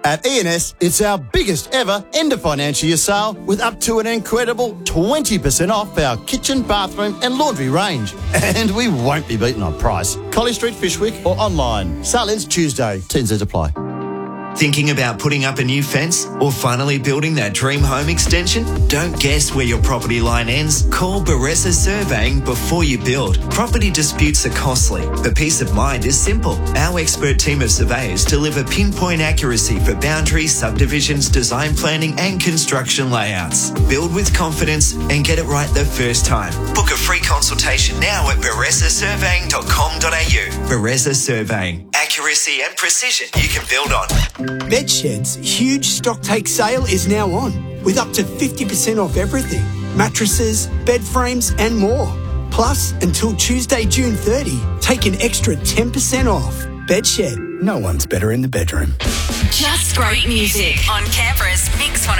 At E&S, it's our biggest ever end of financial year sale with up to an incredible 20% off our kitchen, bathroom and laundry range. And we won't be beaten on price. Collie Street, Fishwick or online. Sale ends Tuesday. T&Cs apply. Thinking about putting up a new fence or finally building that dream home extension? Don't guess where your property line ends. Call Baressa Surveying before you build. Property disputes are costly, but peace of mind is simple. Our expert team of surveyors deliver pinpoint accuracy for boundaries, subdivisions, design planning and construction layouts. Build with confidence and get it right the first time. Book a free consultation now at baressasurveying.com.au. Baressa Surveying. Accuracy and precision you can build on. Bedshed's huge stock take sale is now on, with up to 50% off everything. Mattresses, bed frames and more. Plus, until Tuesday, June 30, take an extra 10% off. Bedshed, no one's better in the bedroom. Just great music on Canberra's Mix 105.